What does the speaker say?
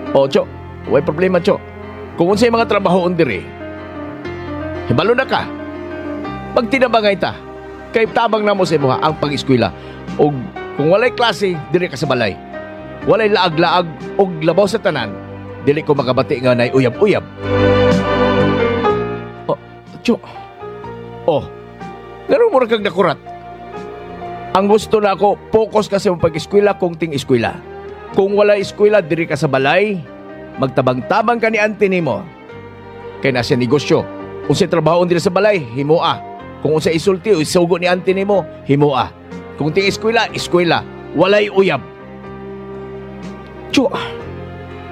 O, Cho, way problema, Cho. Kung unsay mga trabaho diri, hibalo na ka. Magtinabangay ta. Kay tabang na mo sa imuha ang pag-eskwela. O kung walay klase, diri ka sa balay. Walay laag-laag o labaw sa tanan, dili ko makabati nga nay uyab-uyab. Oh, Cho. Oh, ganun mo kang nakurat. Ang gusto na ako, focus ka sa pag-eskwela kung ting eskwela. Kung wala eskwela, diri ka sa balay, magtabang-tabang ka ni auntie nimo. Kaya na siya negosyo. Kung siya trabaho diri sa balay, himoa. Kung siya isulti o isugo ni auntie nimo, himoa. Kung ting eskwela, eskwela. Walay uyab. Cho,